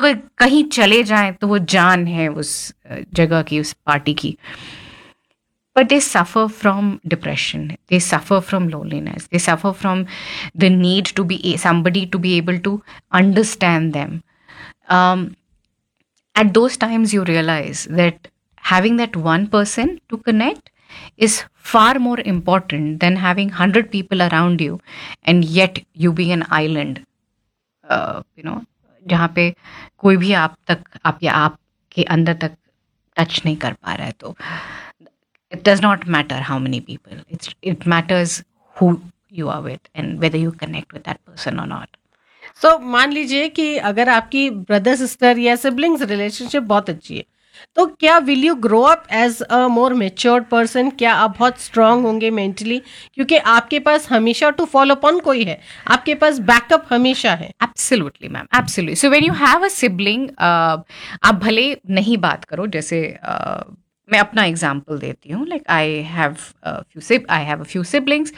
अगर कहीं चले जाएं तो वो जान है उस जगह की, उस पार्टी की. But they suffer from depression. They suffer from loneliness. They suffer from the need to be somebody to be able to understand them. Um, at those times, you realize that having that one person to connect is far more important than having 100 people around you, and yet you being an island. जहाँ पे कोई भी आप या आपके अंदर तक touch नहीं कर पा रहा है. तो it does not matter how many people. It matters who you are with and whether you connect with that person or not. So मान लीजिए कि अगर आपकी ब्रदर सिस्टर या सिबलिंग्स रिलेशनशिप बहुत अच्छी है, तो क्या will you grow up as a more matured person? क्या आप बहुत स्ट्रांग होंगे मेंटली, क्योंकि आपके पास हमेशा टू फॉलो अपॉन कोई है, आपके पास बैकअप हमेशा है. Absolutely, ma'am. Absolutely. So when you have a sibling, आप भले नहीं बात करो, जैसे मैं अपना एग्जाम्पल देती हूँ. Like I have a few siblings.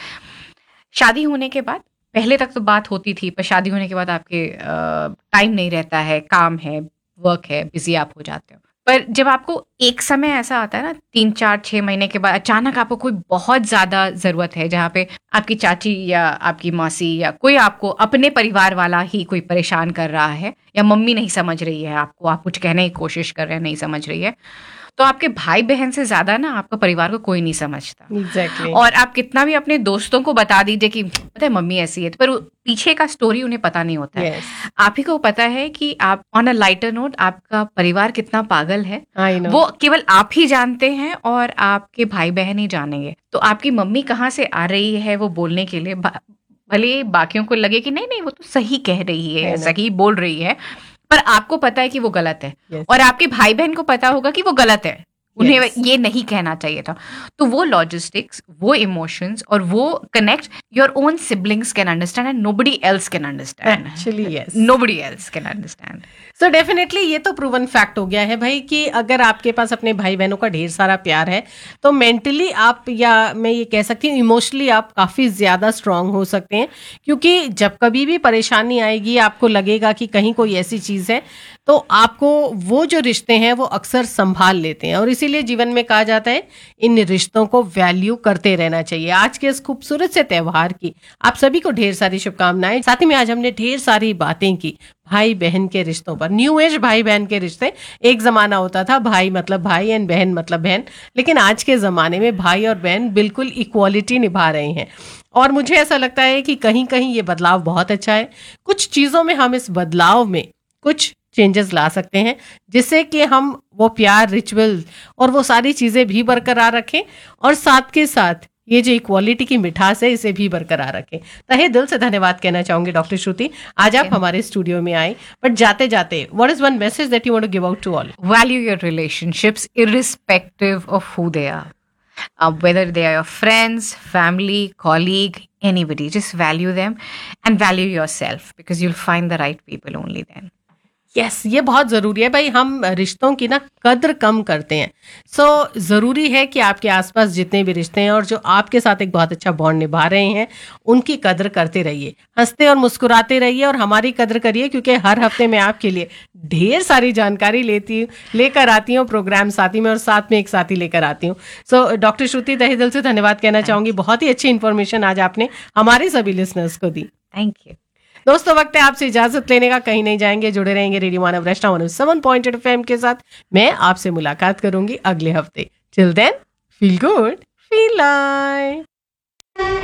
शादी होने के बाद, पहले तक तो बात होती थी, पर शादी होने के बाद आपके टाइम नहीं रहता है, काम है, वर्क है, बिजी आप हो जाते हो. पर जब आपको एक समय ऐसा आता है ना, 3-4-6 महीने के बाद अचानक आपको कोई बहुत ज़्यादा ज़रूरत है, जहाँ पे आपकी चाची या आपकी मौसी या कोई आपको अपने परिवार वाला ही कोई परेशान कर रहा है, या मम्मी नहीं समझ रही है आपको, आप कुछ कहने की कोशिश कर रहे हैं, नहीं समझ रही है, तो आपके भाई बहन से ज्यादा ना आपका परिवार को कोई नहीं समझता. Exactly. और आप कितना भी अपने दोस्तों को बता दीजिए कि पता है मम्मी ऐसी है, पर पीछे का स्टोरी उन्हें पता नहीं होता है. आप ही को पता है कि आप ऑन अ लाइटर नोट आपका परिवार कितना पागल है, वो केवल आप ही जानते हैं और आपके भाई बहन ही जानेंगे. तो आपकी मम्मी कहाँ से आ रही है वो बोलने के लिए, भले बाकियों को लगे कि नहीं नहीं वो तो सही कह रही है, सही बोल रही है, पर आपको पता है कि वो गलत है. yes. और आपके भाई बहन को पता होगा कि वो गलत है, उन्हें yes. ये नहीं कहना चाहिए था. तो वो लॉजिस्टिक्स, वो इमोशंस और वो connect your own siblings can understand and nobody else can understand. Actually yes, nobody else can understand. So definitely ये तो प्रूवन फैक्ट हो गया है भाई कि अगर आपके पास अपने भाई बहनों का ढेर सारा प्यार है तो मेंटली आप, या मैं ये कह सकती हूँ इमोशनली आप काफ़ी ज़्यादा स्ट्रांग हो सकते हैं. क्योंकि जब कभी भी परेशानी आएगी, आपको लगेगा कि कहीं कोई ऐसी चीज़ है, तो आपको वो जो रिश्ते हैं वो अक्सर संभाल लेते हैं. और इसीलिए जीवन में कहा जाता है इन रिश्तों को वैल्यू करते रहना चाहिए. आज के इस खूबसूरत से त्यौहार की आप सभी को ढेर सारी शुभकामनाएं. साथ ही में आज हमने ढेर सारी बातें की भाई बहन के रिश्तों पर, न्यू एज भाई बहन के रिश्ते. एक जमाना होता था भाई मतलब भाई एंड बहन मतलब बहन, लेकिन आज के जमाने में भाई और बहन बिल्कुल इक्वालिटी निभा रहे हैं. और मुझे ऐसा लगता है कि कहीं कहीं ये बदलाव बहुत अच्छा है. कुछ चीज़ों में हम इस बदलाव में कुछ चेंजेस ला सकते हैं, जिससे कि हम वो प्यार, रिचुअल और वो सारी चीज़ें भी बरकरार रखें, और साथ के साथ ये जो इक्वालिटी की मिठास है इसे भी बरकरार रखें. तहे दिल से धन्यवाद कहना चाहूंगी डॉक्टर श्रुति, आज आप हमारे स्टूडियो में आए. बट जाते जाते what is one message that you want to give out to all? Value your relationships irrespective of who they are. Whether they are your friends, family, colleague, anybody, just value them and value yourself, because you'll find the right people only then. Yes, ये बहुत ज़रूरी है भाई. हम रिश्तों की ना कद्र कम करते हैं. ज़रूरी है कि आपके आसपास जितने भी रिश्ते हैं और जो आपके साथ एक बहुत अच्छा बॉन्ड निभा रहे हैं, उनकी कद्र करते रहिए, हंसते और मुस्कुराते रहिए और हमारी कद्र करिए, क्योंकि हर हफ्ते मैं आपके लिए ढेर सारी जानकारी लेकर आती हूँ प्रोग्राम साथी में, और साथ में एक साथी लेकर आती हूँ. सो डॉक्टर श्रुति, तहे दिल से धन्यवाद कहना चाहूँगी. बहुत ही अच्छी इन्फॉर्मेशन आज आपने हमारे सभी लिसनर्स को दी. थैंक यू दोस्तों. वक्त है आपसे इजाजत लेने का. कहीं नहीं जाएंगे, जुड़े रहेंगे रेडियो मानव रचना 107.8 FM के साथ. मैं आपसे मुलाकात करूंगी अगले हफ्ते. Till then, feel good, feel live.